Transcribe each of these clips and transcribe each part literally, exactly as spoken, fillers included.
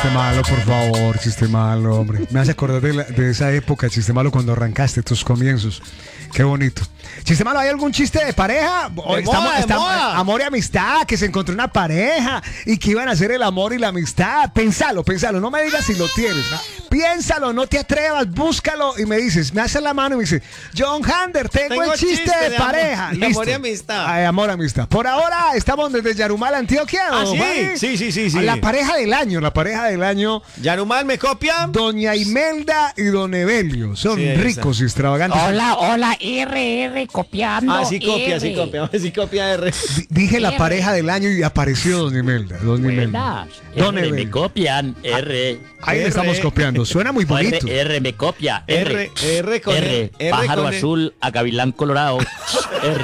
chiste malo, por favor, chiste malo, hombre. Me hace acordar de, la, de esa época, chiste malo, cuando arrancaste tus comienzos. Qué bonito. Chiste malo, ¿hay algún chiste de pareja? De Estamos, moda, de estamos- moda. amor y amistad, que se encontró una pareja y que iban a hacer el amor y la amistad. Pensalo, pensalo, no me digas si lo tienes. Piénsalo, no te atrevas, búscalo y me dices, me haces la mano y me dices, John Hander, tengo, Tengo el chiste, chiste de, de amor- pareja. de amor y Listo. amistad. Ay, amor y amistad. Por ahora estamos desde Yarumal, Antioquia. Ah, ¿no, sí, Juani? sí, sí, sí, sí. La pareja del año, la pareja del año. Yarumal, ¿me copia? Doña Imelda y Don Evelio. Son Sí, esa. ricos y extravagantes. Hola, hola, R, R, copiando. Ah, sí copia, R. sí copia, sí copia R. D- Dije la pareja del año y apareció Doña Imelda. Doña Imelda. Buenas. Don R, me Evelio. copian, R. Ahí le R. estamos copiando. Suena muy bonito. R, R, me copia, R, R. R con R, R, pájaro con R. azul a gavilán colorado. R.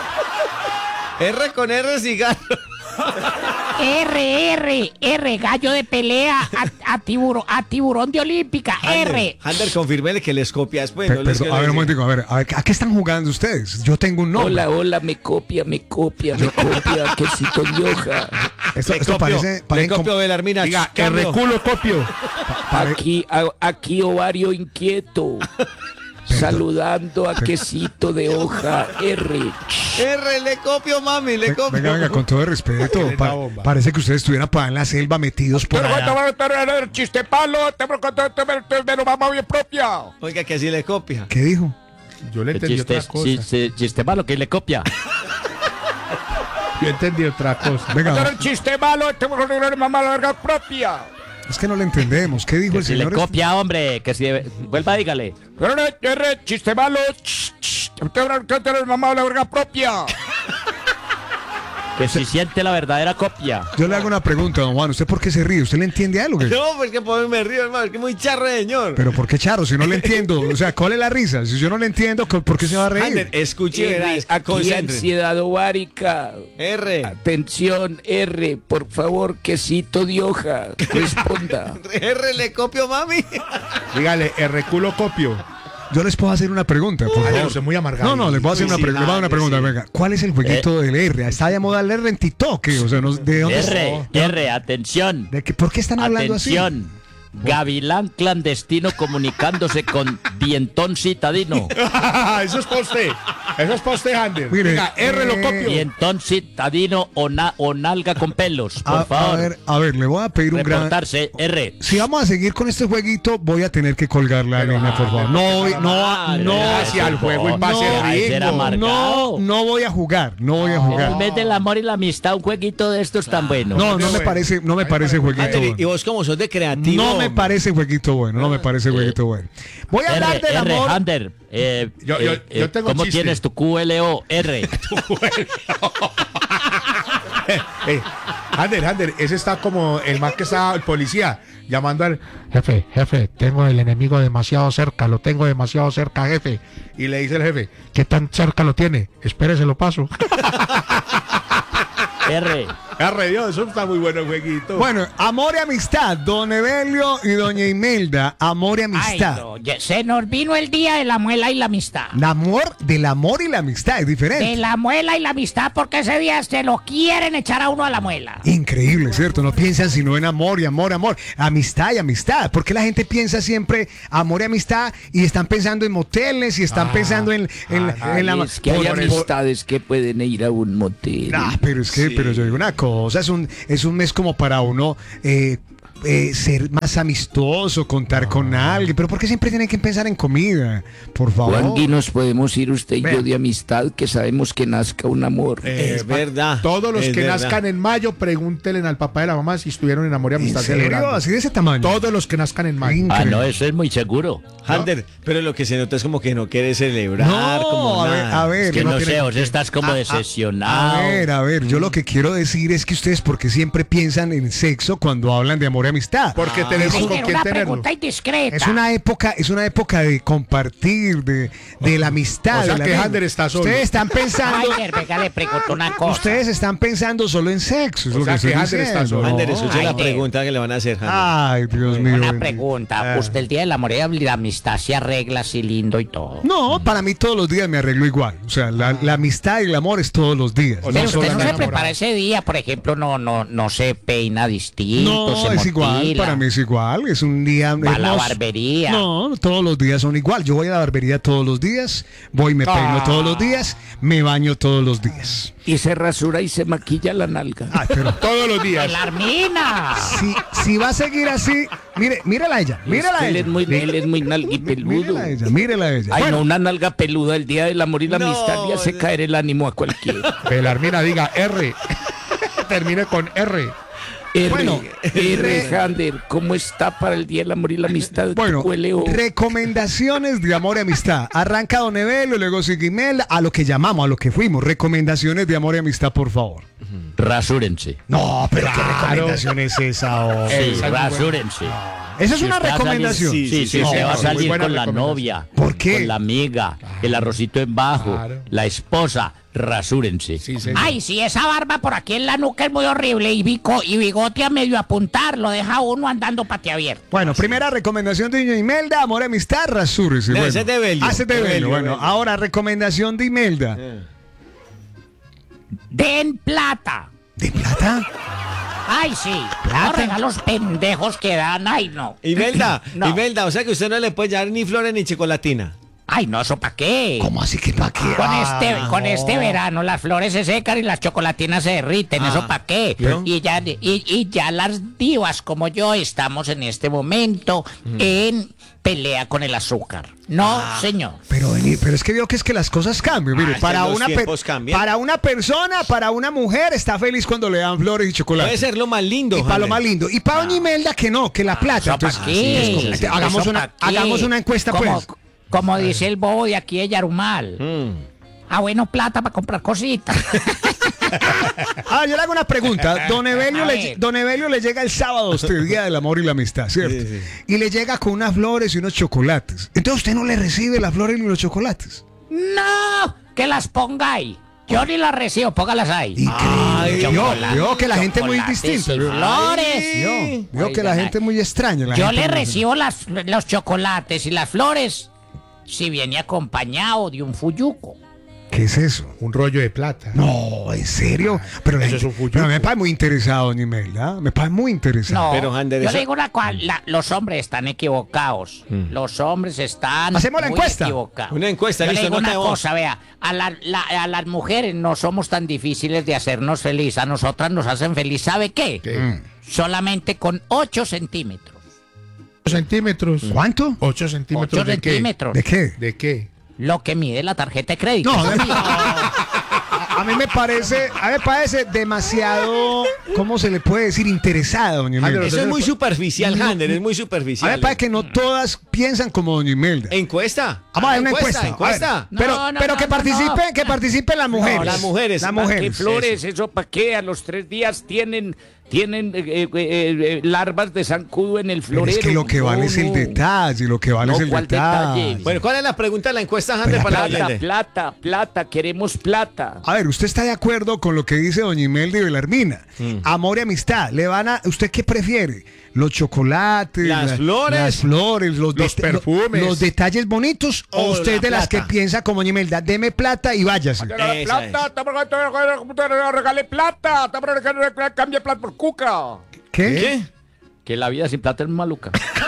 R con R, cigarro. R, R, R, gallo de pelea a, a, tiburón, a tiburón de olímpica. R. Hander, confírmele que les copia después. Pe- no les pero, quiero a ver, un decir. momentico, a ver, a ver, ¿a qué están jugando ustedes? Yo tengo un nombre. Hola, hola, me copia, me copia, me copia, quesito de hoja. Esto, Le esto copio, parece, le parece como- copio Belarmina. Diga, cambio. R copio. Pare- Aquí, a- aquí ovario inquieto. Saludando a quesito de hoja. R. R, le copio, mami, le Ve- copio. Venga, venga, con todo respeto. pa- parece que ustedes estuvieran para en la selva metidos por allá. el chiste palo, te me lo vamos bien propia. Oiga, que así le copia. ¿Qué dijo? Yo le El entendí chiste, otra cosa. chiste, chiste malo que le copia. Yo entendí otra cosa. Venga, el chiste malo, te me lo mamá la verga propia. es que no le entendemos. ¿Qué dijo Que el si le señor? este? copia, hombre, que si... Vuelva, dígale. R, R, chiste malo, te me mamá la verga propia. Que si siente la verdadera copia. Yo le hago una pregunta, don Juan. ¿Usted por qué se ríe? ¿Usted le entiende algo? ¿Qué? No, pues que por mí me río, hermano, que muy charro, señor. Pero ¿por qué charo? Si no le entiendo. O sea, ¿cuál es la risa? Si yo no le entiendo, ¿por qué se va a reír? Hander, escuche, R, verás, aquí concentre. ansiedad ovárica. R. Atención, R, por favor, quesito de hoja. Responda. R, le copio, mami. Dígale, R culo copio. Yo les puedo hacer una pregunta, por Ay, favor. usted es muy amargado. No, no, les voy a hacer Uy, una, sí, pre- les voy a dar una Hander, pregunta. sí. Venga, ¿cuál es el jueguito del R? ¿Está de moda el R en TikTok? O sea, no- ¿de dónde R, R, atención. ¿De qué, ¿Por qué están hablando Atención. Gavilán clandestino comunicándose con dientón citadino. Eso es poste. Eso es poste, Hander. Mire, Diga, R lo eh, copio. Dientón citadino o, na- o nalga con pelos. así? Por A, a favor. ver, a ver, le voy a pedir un gran... Reportarse. R. Si vamos a seguir con este jueguito, voy a tener que colgar la línea, por favor. No, voy- no, no, Hacia el juego y pase no, el ser ritmo. amargado. no, no voy a jugar, no voy a El jugar. mes del amor y la amistad, un jueguito de estos tan bueno. No, no me parece, no me parece jueguito Hander, y- y bueno. vos como sos de creativo. No me hombre. parece jueguito bueno, no me parece jueguito bueno. Voy a R, hablar del R, amor. Hander. eh, Yo- yo- eh, yo eh, tengo ¿Cómo chiste. tienes tu Q L O? R. Eh, Hander, Hander, ese está como el más que está el policía llamando al jefe, jefe, tengo el enemigo demasiado cerca, lo tengo demasiado cerca, jefe. Y le dice el jefe, ¿qué tan cerca lo tiene? Espérese, lo paso. R. Arre Dios, eso está muy bueno el jueguito. Bueno, amor y amistad, don Evelio y doña Imelda, amor y Ay, amistad. no, ya se nos vino el día de la muela y la amistad. El amor, del amor y la amistad es diferente. De la muela y la amistad, porque ese día se lo quieren echar a uno a la muela. Increíble, ¿cierto? No piensan sino en amor y amor, amor, amistad y amistad. ¿Por qué la gente piensa siempre amor y amistad y están pensando en moteles y están pensando en, en, ah, en la... Es que hay por- por- amistades que pueden ir a un motel. Ah, pero es que, pero yo digo una cosa, es un, es un mes como para uno eh, eh, ser más amistoso, contar con alguien, pero ¿por qué siempre tienen que pensar en comida? Por favor. Juangui, nos podemos ir usted y Vea. yo de amistad, que sabemos que nazca un amor. Eh, Es verdad. Todos los es que verdad. nazcan en mayo, pregúntenle al papá y a la mamá si estuvieron en amor y ¿En amistad serio? celebrando. ¿Así de ese tamaño? Todos los que nazcan en mayo. Increíble. Ah, no, eso es muy seguro. Hander, pero lo que se nota es como que no quiere celebrar. No, como a ver, nada. a ver. Es que no no tiene- sé, vos estás como A decepcionado. ver, a ver, yo lo que quiero decir es que ustedes porque siempre piensan en sexo cuando hablan de amor y amistad. Porque tenemos Ay, con pero quién una tenerlo. pregunta indiscreta. Es una época, es una época de compartir, de, de la amistad. O sea de la que vida. Hander está solo. Ustedes están pensando, Ay, venga, le pregunto una cosa. ustedes están pensando solo en sexo. Es O lo sea que estoy que Hander está diciendo. solo. Hander, escuche Ay, la de- pregunta que le van a hacer, Hander. Ay, Dios mío. Una bendito. pregunta. Ah. Usted el día del amor y la amistad se arregla así lindo y todo. No, para mí todos los días me arreglo igual. O sea, la, la amistad y el amor es todos los días. O Pero no usted no solamente se enamorado. prepara ese día, por ejemplo, no, no, no se peina distinto, No, se es monta igual, pila. para mí es igual. Es un día Va a la hermoso. barbería. No, todos los días son igual. Yo voy a la barbería todos los días, voy y me peino Ah. todos los días, me baño todos los días. Y se rasura y se maquilla la nalga. Ay, pero Todos los días. ¡La Armina! si, si va a seguir así, mire, mírala a ella, mírala a él ella. es muy, él es muy nalguipeludo. Mírela a ella, mírela a ella. Ay, Bueno, no, una nalga peluda el día del amor y la No, amistad le hace no. caer el ánimo a cualquiera. Belarmina diga R. Termine con R. R, Bueno, R, Hander, ¿cómo está para el día del amor y la amistad? Bueno, Huele, oh. recomendaciones de amor y amistad. Arranca Don Evelio, luego sigue Imelda, a lo que llamamos, a lo que fuimos. Recomendaciones de amor y amistad, por favor. Rasúrense. No, pero ¿qué recomendación es esa? oh? Sí, Esa es muy rasúrense. Esa es Si una usted va a salir- recomendación. Sí, sí, si No, usted va a muy salir buena con la recomendación. novia, ¿Por qué? con la amiga, el arrocito en bajo, Claro. la esposa, rasúrense. Sí, señor. Ay, sí, esa barba por aquí en la nuca es muy horrible y, bico, y bigote a medio apuntar, lo deja uno andando pateabierto. Bueno, primera recomendación de doña Imelda, amor y amistad, rasúrese. No, Bueno. ese es de Evelio. Ah, ese es de Evelio. Evelio, Bueno, Evelio. ahora recomendación de Imelda. Den plata. ¿De plata? Ay, sí. ¿Plata? Los regalos pendejos que dan, ay, no. Imelda, No. Imelda, o sea que usted no le puede llevar ni flores ni chocolatina. Ay, no, ¿eso para qué? ¿Cómo así que para qué? Con Ah, este, con no. este verano las flores se secan y las chocolatinas se derriten, Ah, ¿eso para qué? ¿vio? Y ya, y, y ya las divas como yo estamos en este momento en pelea con el azúcar. No, señor. Pero, vení, pero es que veo que es que las cosas cambian. Mire, Ah, para, es que los una per- tiempos cambian. para una persona, para una mujer, está feliz cuando le dan flores y chocolate. Puede ser lo más lindo. Y para lo Jaime. más lindo. Y para doña Imelda que no, que la plata. ¿Eso Entonces, pa' qué? es como- ¿Eso hagamos, pa' una, qué? hagamos una encuesta, como, pues. Como dice el bobo de aquí de Yarumal. Mm. Ah, bueno, plata para comprar cositas. Ah, yo le hago una pregunta. Don Evelio, A le, ver. don Evelio le llega el sábado a usted, Día del Amor y la Amistad, ¿cierto? Sí, sí. Y le llega con unas flores y unos chocolates. Entonces usted no le recibe las flores ni los chocolates. No, que las ponga ahí. Yo ni las recibo, póngalas ahí. Increíble. Vio, chocolate, vio que la gente es muy chocolates distinta. y Vio, flores. Vio, vio que Oigan, la gente es muy extraña. la Yo gente le no- recibo las, los chocolates y las flores si viene acompañado de un fuyuco. ¿Qué es eso? Un rollo de plata. No, ¿en serio? Pero, la Eso es gente- un fuyuco. pero me parece muy interesado, doña Imelda. Me parece muy interesado. No, Pero, Ander, yo eso- le digo una cosa, la- los hombres están equivocados. Los hombres están Hacemos la muy encuesta. equivocados. Una encuesta, yo listo, le digo nota una de voz. cosa, vea, a, la- la- a las mujeres no somos tan difíciles de hacernos feliz. A nosotras nos hacen feliz, ¿sabe qué? ¿Qué? Solamente con ocho centímetros. ocho centímetros. ¿Cuánto? ocho centímetros ocho de qué? centímetros. ¿De qué? ¿De qué? Lo que mide la tarjeta de crédito. No, de- a mí me parece, a mí me parece demasiado, ¿cómo se le puede decir? Interesada, doña Ander, Imelda. Eso es muy superficial, Hander, es muy A mí superficial. me parece que no todas piensan como doña Imelda. Encuesta. Vamos a ver una encuesta. Encuesta. A ver, No, pero no, pero no, que no, participen, no. que participen las mujeres. las mujeres. Las Ah, ¿Qué mujeres. flores? ¿Eso para qué? A los tres días tienen, tienen eh, eh, eh, eh, larvas de zancudo en el Pero florero. es que lo que No, vale es el no. detalle, lo que vale No, es el ¿cuál detalle. detalle? Bueno, ¿cuál es la pregunta de la encuesta, Hander, para la Plata, oyente? plata, plata, queremos plata. A ver, ¿usted está de acuerdo con lo que dice doña Imelda y Belarmina? Mm. Amor y amistad. ¿Le van a, ¿usted qué prefiere? ¿Los chocolates? Las la- flores, Las flores, los, los deta- perfumes. Los detalles bonitos. ¿O O usted la de las que plata. piensa como doña Imelda? Deme plata y váyase. Esa es. regale plata, cambia plata por cuca. ¿Qué? ¿Qué? Que la vida sin plata es maluca.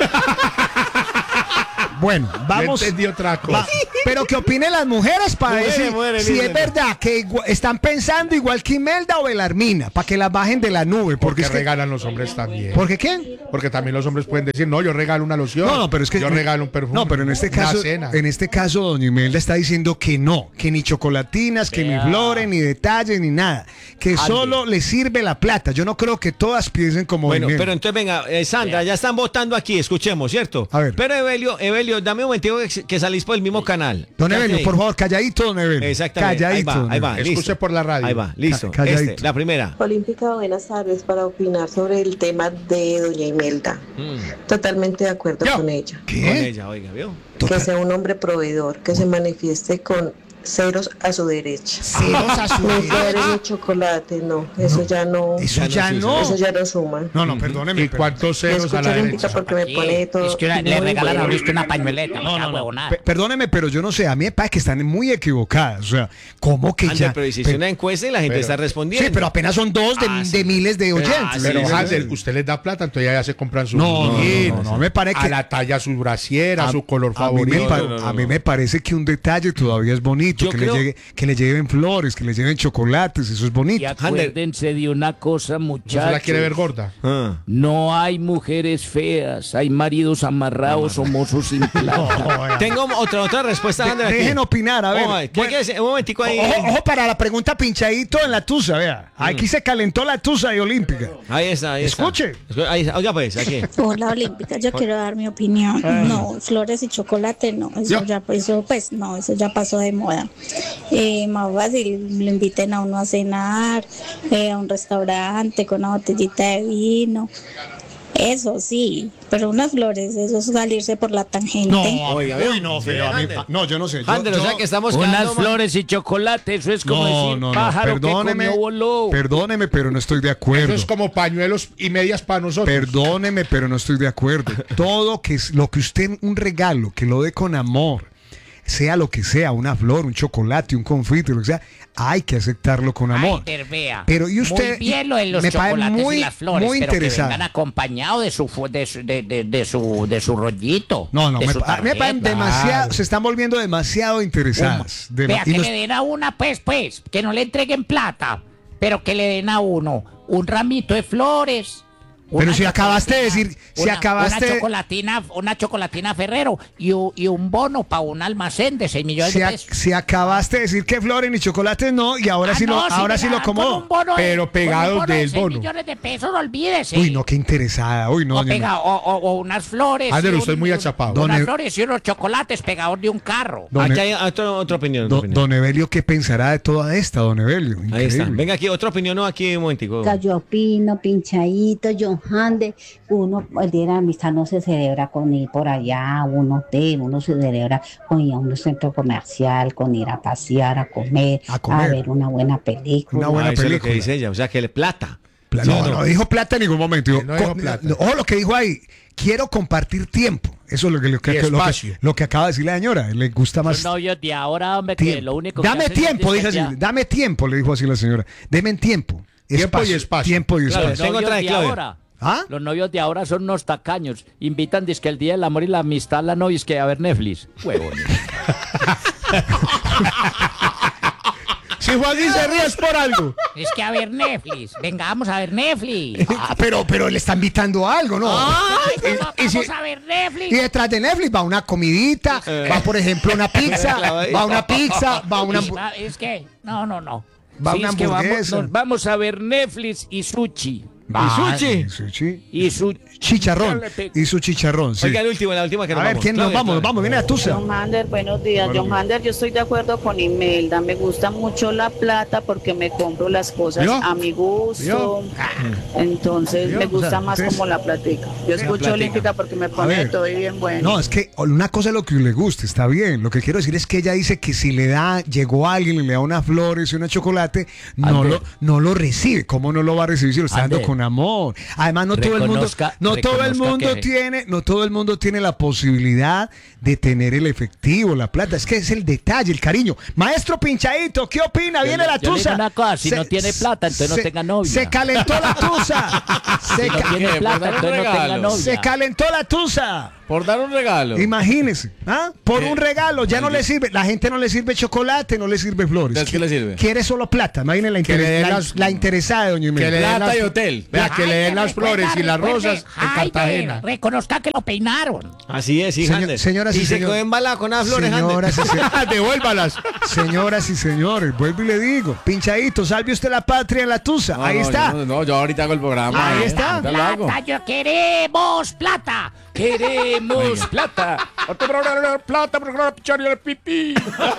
Bueno, Yo vamos. entendí otra cosa. Va- pero ¿qué opinen las mujeres para Mujeres, decir mujeres, si es dicen. verdad que igua- están pensando igual que Imelda o Belarmina? Para que las bajen de la nube. Porque, Porque es que, regalan los hombres también. ¿Por qué qué? Porque también los hombres pueden decir, no, yo regalo una loción. No, no, pero es que yo regalo un perfume. No, pero en este una caso, cena. en este caso, doña Imelda está diciendo que no, que ni chocolatinas, que ni flores, ni detalles, ni nada, que solo le sirve la plata. Yo no creo que todas piensen como Bueno, doña Imelda. pero entonces venga, eh, Sandra, ya están votando aquí, escuchemos, ¿cierto? A ver. Pero Evelio, Evelio, dame un momentico que, que salís por el mismo canal. Don Ya Evelio, te- por favor, calladito, don Evelio. Exactamente. Calladito. Ahí va, don ahí va, Evelio. listo. Escuche por la radio. Ahí va, listo. Ca- calladito. Este, la primera. Olímpica, buenas tardes para opinar sobre el tema de doña Imelda. Totalmente de acuerdo Yo. con ella. Con ¿Qué? ella, oiga, ¿vio? Que sea un hombre proveedor, que se manifieste con ceros a su derecha. Ceros a su No derecha. flores ni chocolate, no, eso ya no, Eso Ya ya no se no. eso ya no suma. No, no, perdóneme. ¿Y pero- cuántos Me ceros a escucho la olímpica derecha? porque me pone todo. Es que una- le muy regalan a bueno. usted una pañueleta, No, no, no, no. huevonada. Pe- Perdóneme, pero yo no sé, a mí me parece que están muy equivocadas. O sea, ¿cómo que Ander, ya? pero hiciste Pe- una encuesta y la gente pero- está respondiendo. Sí, pero apenas son dos de, Ah, sí. de miles de oyentes. Pero, Sí, sí, Hansel, sí. usted les da plata, entonces ya se compran su No, no, jeans, no, no, no, me parece a que- la talla su brasiera, A- su color a mí, me favorito. pa- No, no, no, a mí no. me parece que un detalle todavía es bonito, Yo que, creo- le llegue, que le lleven flores, que le lleven chocolates, eso es Y bonito. acuérdense de una cosa, ¿No se la quiere ver muchachos. gorda? Ah. No hay mujeres feas, hay maridos amarrados o mozos sin plata. Tengo otra, otra respuesta, De- Ander, aquí. dejen opinar, a ver. Ojo, ¿qué Bueno, hay que decir? Un momentico ahí. Ojo, ojo para la pregunta pinchadito en la tusa, vea. Mm. Aquí se calentó la tusa de Olímpica. Ahí está, ahí está. Escuche. Escu- Ahí está. Oiga, pues, aquí. Hola Olímpica, yo quiero dar mi opinión. No, flores y chocolate no, eso Yo. ya eso pues no, eso ya pasó de moda. Eh, más fácil, lo inviten a uno a cenar, eh, a un restaurante con una botellita de vino. Eso sí, pero unas flores, eso es salirse por la tangente. Oiga, uy, no, feo, a mí- no, yo no sé. yo- Ander, o yo- sea que estamos Unas quedando mal. flores y chocolate, eso es como No, decir no, no, pájaro perdóneme, que comió voló. perdóneme, pero no estoy de acuerdo. Eso es como pañuelos y medias para nosotros. Perdóneme, pero no estoy de acuerdo. Todo que es lo que usted, un regalo, que lo dé con amor, sea lo que sea, una flor, un chocolate, un confite, lo que sea, hay que aceptarlo con amor. Ay, Vea. Pero, ¿y usted? Muy bien lo de los Me parece chocolates muy- y las flores, muy pero que interesado. vengan acompañados de su, fu- de su, de, de- de su, de su rollito. No, no, de me, su pa- me parecen tarjeta. demasiado, se están volviendo demasiado interesadas. De- Vea, y que los- le den a una, pues, pues, que no le entreguen plata, pero que le den a uno un ramito de flores. Pero una si acabaste de chocolatina, decir- si una- acabaste- Una chocolatina, una chocolatina Ferrero y, u- y un bono para un almacén de seis millones si, de a- pesos. si acabaste de decir que flores ni chocolates no, y ahora Ah, sí lo, no, si ahora me sí la lo dan con acomodó. un bono de- Pero con un pegados bono de del seis bono. millones de pesos, olvídese. Uy, no, qué interesada. Uy, no, O, doña- pega- o, o- o unas flores. Ander, y usted es muy achapado. Unas Don- flores y unos chocolates pegados de un carro. Don- Aquí hay otro- otra opinión. otra Don, opinión. don Evelio, ¿qué pensará de toda esta, don Evelio? Ahí está. Increíble. Venga aquí, otra opinión, no, aquí un momentico. Yo opino, pinchadito, John Hande, uno, el día de la amistad no se celebra con ir por allá a un hotel, uno se celebra con ir a un centro comercial, con ir a pasear, a comer, A comer. ver una buena película. Una buena Ah, eso es lo que película. dice ella, o sea que le plata. Pla- Sí, no, no. no dijo plata en ningún momento. Dijo, Él no dijo co- plata. no, Ojo lo que dijo ahí. Quiero compartir tiempo. Eso es lo que, lo que, Y lo que, espacio. lo que acaba de decir la señora. Le gusta más. Los novios de ahora, hombre, que tiempo. lo único que Dame hacen es tiempo, dice así. disquetear. Dame tiempo, le dijo así la señora. Deme tiempo. Tiempo y espacio. Tiempo y Claro, Los espacio. tengo novios otra de de Claudia. ahora. ¿Ah? Los novios de ahora son unos tacaños. Invitan que el día del amor y la amistad la novia es que a ver Netflix. Huevones. Si Joaquín se ríe es por algo. Es que a ver Netflix. Venga, vamos a ver Netflix. Ah, pero, pero le está invitando a algo, ¿no? Ay, Y- pues, y si- vamos a ver Netflix. Y detrás de Netflix va una comidita, va por ejemplo una pizza, va una pizza, va una... Y va- Es que, no, no, no. Va Sí, una es que vamos, hamburguesa. nos vamos a ver Netflix y sushi. Va, sushi? y sushi. Y su Chicharrón. Ya le pego. Y su chicharrón, sí. Oiga, el último, la última que nos A ver, vamos. ¿quién nos Claudia, vamos? Claudia. Vamos, viene a Tusa. John Hander, buenos días. John Hander, yo estoy de acuerdo con Imelda. Me gusta mucho la plata porque me compro las cosas ¿Yo? a mi gusto. ¿Yo? Entonces ¿Yo? me gusta O sea, más ustedes- como la platica. Yo escucho platica. Olímpica porque me pone ver. de todo y bien bueno. No, es que una cosa es lo que le guste, está bien. Lo que quiero decir es que ella dice que si le da, llegó alguien y le da unas flores y un chocolate, no Ander. lo, no lo recibe. ¿Cómo no lo va a recibir si lo está dando Ander. con amor? Además, no todo el mundo, Reconozca- no todo el reconozca mundo que- tiene, no todo el mundo tiene la posibilidad de tener el efectivo, la plata. Es que es el detalle, el cariño. Maestro Pinchadito, ¿qué opina? Yo Viene le- la yo le tusa. digo una cosa, si no tiene plata, entonces no se- tenga novia. Se calentó la tusa. se, Si no ca- tiene ¿Qué? plata, ¿Por dar un entonces no tenga regalo? novia. se calentó la tusa. Por dar un regalo. Imagínese, ¿ah? Por un regalo, ya no le sirve, la gente no le sirve chocolate, no le sirve flores. ¿Entonces qué le sirve? Quiere solo plata, imagínese la, Que interes- le den la, las- la interesada, doña Que le Imelda. den Plata las- y hotel. Vea, que le den las recuerda, flores y las recuerde, rosas en Jaime, Cartagena. Reconozca que lo peinaron. Así es, sí, Señor- Ander. señoras y y se señor- quedó embalada con las flores, Ander. Señoras y, se- Devuélvalas. señoras y señores, vuelvo y le digo, pinchadito, salve usted la patria en la tusa, ahí está. No, no, yo ahorita hago el programa. Ahí está. Ahorita lo hago. Plata, yo queremos plata. Queremos plata. Otro problema, plata, problema, pichar el pipí.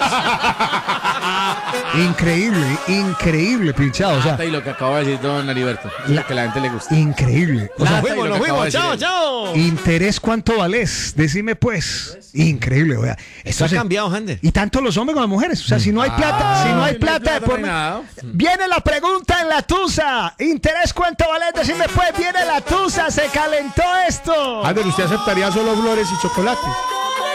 Increíble, increíble, pinchado. O sea, Y lo que acaba de decir don Heriberto, es La- lo que a la gente le gusta. increíble. O sea, Lata y Fuimos, lo nos que acabo de fuimos. decir Chao, él. chao. interés, ¿cuánto vales? Decime pues. Increíble, oiga. Esto ha se- cambiado, Hander. Y tanto los hombres como las mujeres. O sea, si no hay plata, si no hay si no hay plata, de plata, por no hay nada. viene la pregunta en la tusa. Interés, ¿cuánto vale? Decime pues, viene la tusa, se calentó esto. Ander, ¿usted aceptaría solo flores y chocolate?